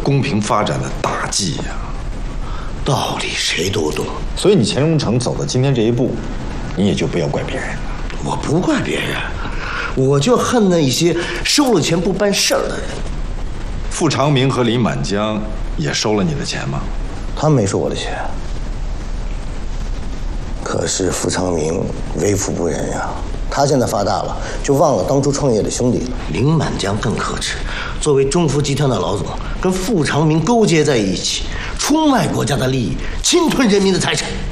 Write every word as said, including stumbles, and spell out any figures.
公平发展的大计呀。 道理谁都懂， 所以你钱荣成走到今天这一步，你也就不要怪别人了。 我不怪别人，我就恨那一些收了钱不办事儿的人。 傅长明和李满江也收了你的钱吗？ 他没收我的钱。可是傅长明为富不仁呀，他现在发大了，就忘了当初创业的兄弟了。林满江更可耻，作为中孚集团的老总，跟傅长明勾结在一起，出卖国家的利益，侵吞人民的财产。